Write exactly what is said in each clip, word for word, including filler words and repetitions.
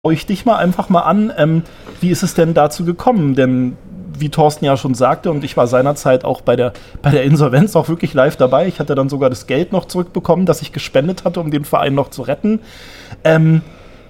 ich dich mal einfach mal an, ähm, wie ist es denn dazu gekommen? Denn wie Thorsten ja schon sagte, und ich war seinerzeit auch bei der, bei der Insolvenz auch wirklich live dabei. Ich hatte dann sogar das Geld noch zurückbekommen, das ich gespendet hatte, um den Verein noch zu retten. Ähm,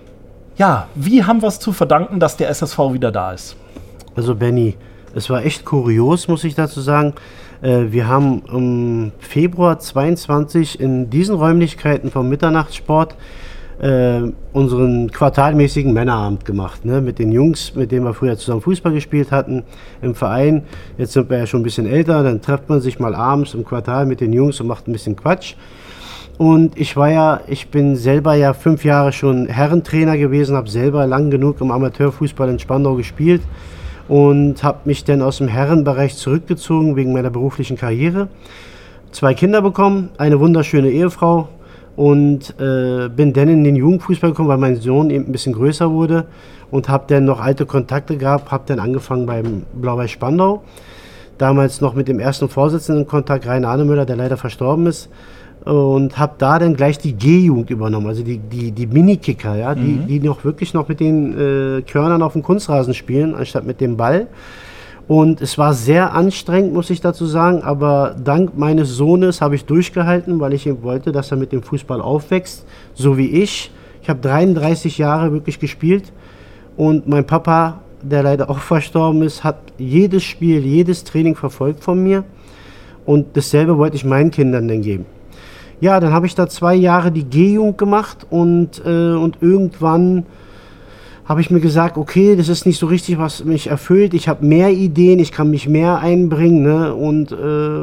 ja, wie haben wir es zu verdanken, dass der S S V wieder da ist? Also Benny, es war echt kurios, muss ich dazu sagen. Äh, wir haben im Februar zweiundzwanzig in diesen Räumlichkeiten vom Mitternachtssport äh, unseren quartalmäßigen Männerabend gemacht, ne? Mit den Jungs, mit denen wir früher zusammen Fußball gespielt hatten im Verein. Jetzt sind wir ja schon ein bisschen älter, dann trifft man sich mal abends im Quartal mit den Jungs und macht ein bisschen Quatsch. Und ich war ja, ich bin selber ja fünf Jahre schon Herrentrainer gewesen, habe selber lang genug im Amateurfußball in Spandau gespielt und habe mich dann aus dem Herrenbereich zurückgezogen wegen meiner beruflichen Karriere. Zwei Kinder bekommen, eine wunderschöne Ehefrau und äh, bin dann in den Jugendfußball gekommen, weil mein Sohn eben ein bisschen größer wurde und habe dann noch alte Kontakte gehabt, habe dann angefangen beim Blau-Weiß Spandau, damals noch mit dem ersten Vorsitzenden in Kontakt, Rainer Ahnemüller, der leider verstorben ist. Und habe da dann gleich die G-Jugend übernommen, also die, die, die Mini-Kicker, ja, die, Mhm. die noch wirklich noch mit den äh, Körnern auf dem Kunstrasen spielen, anstatt mit dem Ball. Und es war sehr anstrengend, muss ich dazu sagen, aber dank meines Sohnes habe ich durchgehalten, weil ich ihm wollte, dass er mit dem Fußball aufwächst, so wie ich. Ich habe dreiunddreißig Jahre wirklich gespielt und mein Papa, der leider auch verstorben ist, hat jedes Spiel, jedes Training verfolgt von mir und dasselbe wollte ich meinen Kindern dann geben. Ja, dann habe ich da zwei Jahre die G-Jugend gemacht und, äh, und irgendwann habe ich mir gesagt, okay, das ist nicht so richtig, was mich erfüllt. Ich habe mehr Ideen, ich kann mich mehr einbringen, ne, und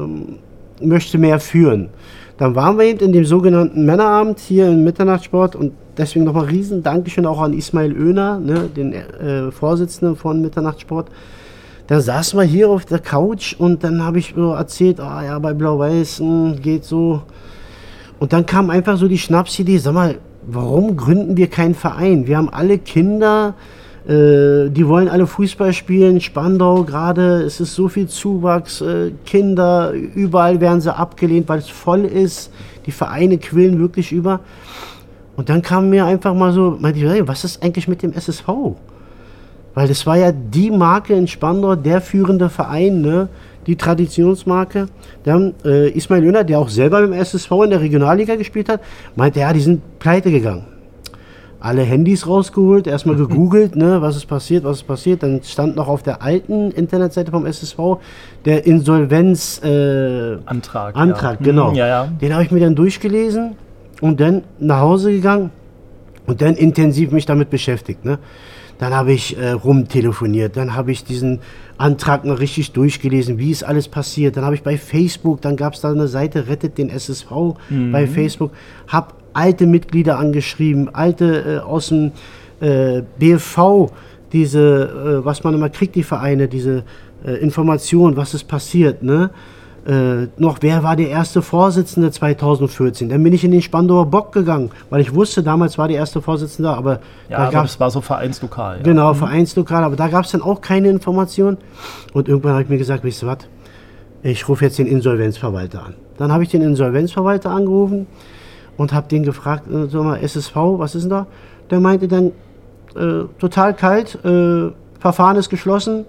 äh, möchte mehr führen. Dann waren wir eben in dem sogenannten Männerabend hier im Mitternachtssport und deswegen nochmal riesen Dankeschön auch an Ismail Oehner, ne, den äh, Vorsitzenden von Mitternachtssport. Da saßen wir hier auf der Couch und dann habe ich so erzählt, ah ja, bei Blau-Weiß mh, geht so. Und dann kam einfach so die Schnapsidee, sag mal, warum gründen wir keinen Verein? Wir haben alle Kinder, äh, die wollen alle Fußball spielen, Spandau gerade, es ist so viel Zuwachs, äh, Kinder, überall werden sie abgelehnt, weil es voll ist, die Vereine quillen wirklich über. Und dann kam mir einfach mal so, meinte ich, hey, was ist eigentlich mit dem S S V? Weil das war ja die Marke in Spandau, der führende Verein, ne? Die Traditionsmarke. Dann äh, Ismail Oehner, der auch selber im S S V in der Regionalliga gespielt hat, meinte, ja, die sind pleite gegangen. Alle Handys rausgeholt, erstmal gegoogelt, ne, was ist passiert, was ist passiert. Dann stand noch auf der alten Internetseite vom S S V der Insolvenz äh, Antrag. Antrag, ja. genau. Mhm, ja, ja. Den habe ich mir dann durchgelesen und dann nach Hause gegangen und dann intensiv mich damit beschäftigt, ne. Dann habe ich äh, rumtelefoniert, dann habe ich diesen Antrag noch richtig durchgelesen, wie ist alles passiert. Dann habe ich bei Facebook, dann gab es da eine Seite, rettet den S S V Mhm. bei Facebook, habe alte Mitglieder angeschrieben, alte äh, aus dem äh, B F V, diese, äh, was man immer kriegt, die Vereine, diese äh, Informationen, was ist passiert, ne? Äh, noch, wer war der erste Vorsitzende zweitausendvierzehn? Dann bin ich in den Spandauer Bock gegangen, weil ich wusste, damals war der erste Vorsitzende da, aber Ja, da aber gab das war so vereinslokal. Ja. Genau, Vereinslokal, aber da gab es dann auch keine Information. Und irgendwann habe ich mir gesagt, weißt du was, ich rufe jetzt den Insolvenzverwalter an. Dann habe ich den Insolvenzverwalter angerufen und habe den gefragt, äh, sag mal, S S V, was ist denn da? Der meinte dann, äh, total kalt, äh, Verfahren ist geschlossen,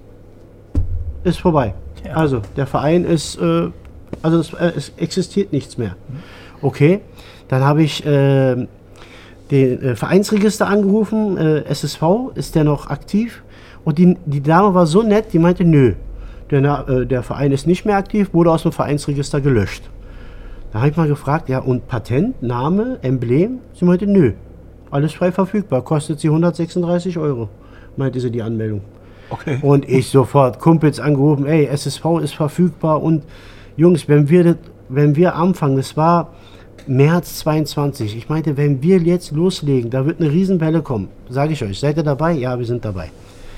ist vorbei. Ja. Also, der Verein ist, äh, also es, äh, es existiert nichts mehr. Okay, dann habe ich äh, den äh, Vereinsregister angerufen, äh, S S V, ist der noch aktiv? Und die, die Dame war so nett, die meinte, nö, der, Na- äh, der Verein ist nicht mehr aktiv, wurde aus dem Vereinsregister gelöscht. Da habe ich mal gefragt, ja, und Patent, Name, Emblem? Sie meinte, nö, alles frei verfügbar, kostet sie hundertsechsunddreißig Euro, meinte sie die Anmeldung. Okay. Und ich sofort Kumpels angerufen, ey, S S V ist verfügbar und Jungs, wenn wir, das, wenn wir anfangen, das war März zweiundzwanzig, ich meinte, wenn wir jetzt loslegen, da wird eine Riesenwelle kommen, sage ich euch, seid ihr dabei? Ja, wir sind dabei.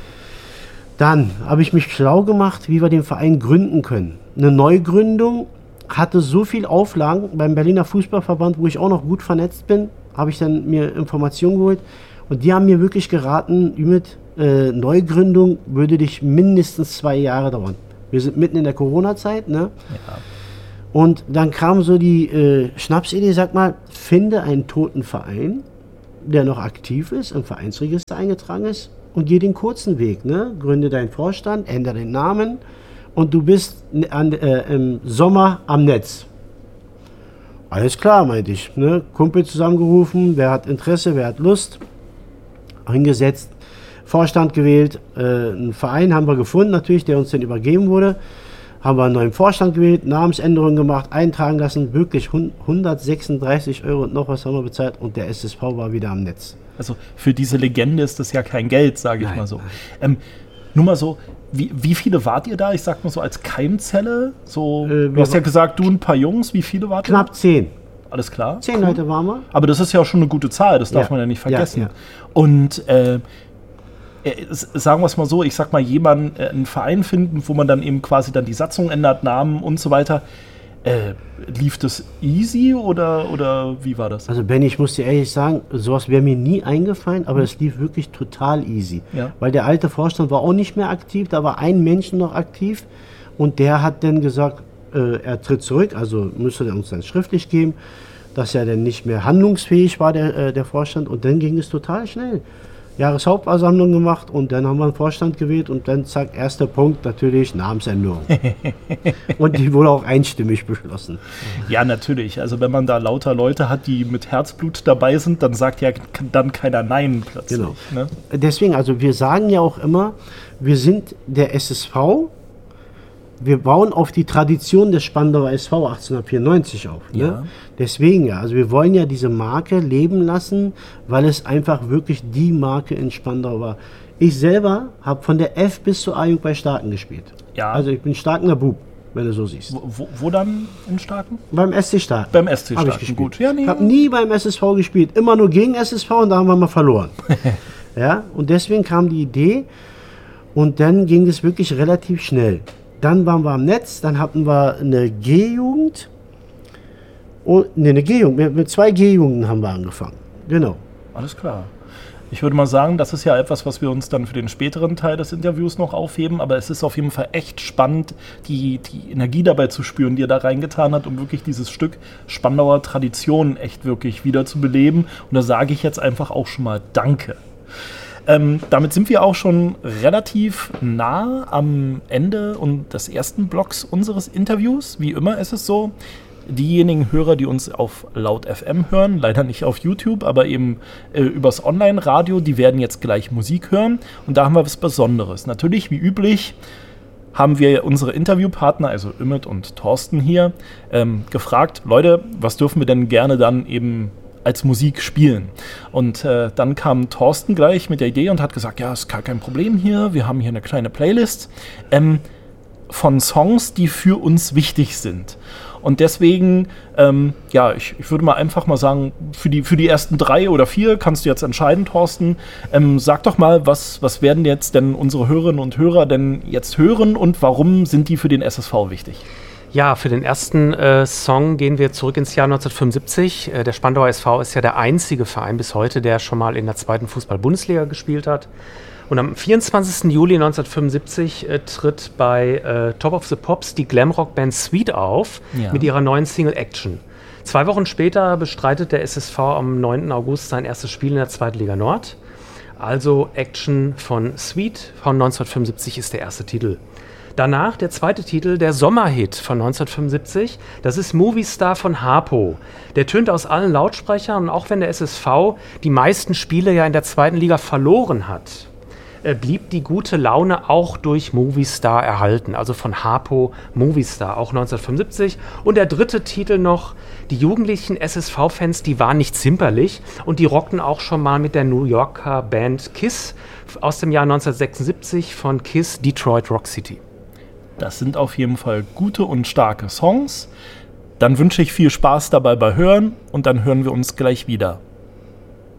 Dann habe ich mich schlau gemacht, wie wir den Verein gründen können. Eine Neugründung hatte so viel Auflagen beim Berliner Fußballverband, wo ich auch noch gut vernetzt bin, habe ich dann mir Informationen geholt und die haben mir wirklich geraten, Ümit, äh, Neugründung würde dich mindestens zwei Jahre dauern. Wir sind mitten in der Corona-Zeit, ne? Ja. Und dann kam so die äh, Schnapsidee, sag mal, finde einen toten Verein, der noch aktiv ist, im Vereinsregister eingetragen ist, und geh den kurzen Weg. Ne? Gründe deinen Vorstand, ändere den Namen und du bist an, äh, im Sommer am Netz. Alles klar, meinte ich. Ne? Kumpel zusammengerufen, wer hat Interesse, wer hat Lust. Hingesetzt, Vorstand gewählt, äh, einen Verein haben wir gefunden, natürlich, der uns dann übergeben wurde. Haben wir einen neuen Vorstand gewählt, Namensänderungen gemacht, eintragen lassen, wirklich hundertsechsunddreißig Euro und noch was haben wir bezahlt und der S S V war wieder am Netz. Also für diese Legende ist das ja kein Geld, sage ich Nein, mal so. Ähm, nur mal so, wie, wie viele wart ihr da? Ich sag mal so als Keimzelle? So, Äh, du hast ja gesagt, du ein paar Jungs, wie viele wart ihr? Knapp zehn. Alles klar. Zehn Leute waren wir. Aber das ist ja auch schon eine gute Zahl, das darf Ja. man ja nicht vergessen. Ja, ja. Und äh, äh, sagen wir es mal so, ich sag mal, jemanden, äh, einen Verein finden, wo man dann eben quasi dann die Satzung ändert, Namen und so weiter. Äh, lief das easy oder, oder wie war das? Also Benny, ich muss dir ehrlich sagen, sowas wäre mir nie eingefallen, aber es lief wirklich total easy. Ja. Weil der alte Vorstand war auch nicht mehr aktiv, da war ein Mensch noch aktiv und der hat dann gesagt, äh, er tritt zurück, also müsste er uns dann schriftlich geben, dass er dann nicht mehr handlungsfähig war, der, äh, der Vorstand, und dann ging es total schnell. Jahreshauptversammlung gemacht und dann haben wir einen Vorstand gewählt und dann zack, erster Punkt natürlich Namensänderung. Und die wurde auch einstimmig beschlossen. Ja, natürlich. Also wenn man da lauter Leute hat, die mit Herzblut dabei sind, dann sagt ja k- dann keiner Nein plötzlich. Genau. Ne? Deswegen, also wir sagen ja auch immer, wir sind der S S V, wir bauen auf die Tradition des Spandauer S V achtzehnhundertvierundneunzig auf. Ne? Ja. Deswegen ja, also wir wollen ja diese Marke leben lassen, weil es einfach wirklich die Marke in Spandau war. Ich selber habe von der F bis zur A-Jugend bei Starken gespielt. Ja. Also ich bin Starkener Bub, wenn du so siehst. Wo, wo, wo dann in Starken? Beim S C Starken. Beim S C Hab ich Starken, gespielt. gut. Ja, nee. Ich habe nie beim S S V gespielt, immer nur gegen S S V und da haben wir mal verloren. Ja, und deswegen kam die Idee und dann ging es wirklich relativ schnell. Dann waren wir am Netz, dann hatten wir eine G-Jugend. Und, ne, eine G-Jugend, mit, mit zwei G-Jugenden haben wir angefangen. Genau. Alles klar. Ich würde mal sagen, das ist ja etwas, was wir uns dann für den späteren Teil des Interviews noch aufheben, aber es ist auf jeden Fall echt spannend, die, die Energie dabei zu spüren, die er da reingetan hat, um wirklich dieses Stück Spandauer Tradition echt wirklich wieder zu beleben. Und da sage ich jetzt einfach auch schon mal Danke. Ähm, damit sind wir auch schon relativ nah am Ende und des ersten Blocks unseres Interviews. Wie immer ist es so, diejenigen Hörer, die uns auf Laut F M hören, leider nicht auf YouTube, aber eben äh, übers Online-Radio, die werden jetzt gleich Musik hören. Und da haben wir was Besonderes. Natürlich, wie üblich, haben wir unsere Interviewpartner, also Ümit und Thorsten hier, ähm, gefragt, Leute, was dürfen wir denn gerne dann eben als Musik spielen? Und äh, dann kam Thorsten gleich mit der Idee und hat gesagt, ja, ist gar kein Problem hier, wir haben hier eine kleine Playlist ähm, von Songs, die für uns wichtig sind. Und deswegen, ähm, ja, ich, ich würde mal einfach mal sagen, für die, für die ersten drei oder vier kannst du jetzt entscheiden, Thorsten. Ähm, sag doch mal, was, was werden jetzt denn unsere Hörerinnen und Hörer denn jetzt hören und warum sind die für den S S V wichtig? Ja, für den ersten äh, Song gehen wir zurück ins Jahr neunzehnhundertfünfundsiebzig. Äh, der Spandauer S V ist ja der einzige Verein bis heute, der schon mal in der zweiten Fußball-Bundesliga gespielt hat. Und am vierundzwanzigsten Juli neunzehnhundertfünfundsiebzig äh, tritt bei äh, Top of the Pops die Glamrock-Band Sweet auf, Ja. mit ihrer neuen Single Action. Zwei Wochen später bestreitet der S S V am neunten August sein erstes Spiel in der zweiten Liga Nord. Also Action von Sweet von neunzehnhundertfünfundsiebzig ist der erste Titel. Danach der zweite Titel, der Sommerhit von neunzehnhundertfünfundsiebzig, das ist Movie Star von Harpo. Der tönt aus allen Lautsprechern und auch wenn der S S V die meisten Spiele ja in der zweiten Liga verloren hat, äh, blieb die gute Laune auch durch Movie Star erhalten. Also von Harpo Movie Star, auch neunzehnhundertfünfundsiebzig. Und der dritte Titel noch, die jugendlichen S S V-Fans, die waren nicht zimperlich und die rockten auch schon mal mit der New Yorker Band Kiss aus dem Jahr neunzehnhundertsechsundsiebzig von Kiss Detroit Rock City. Das sind auf jeden Fall gute und starke Songs. Dann wünsche ich viel Spaß dabei bei Hören und dann hören wir uns gleich wieder.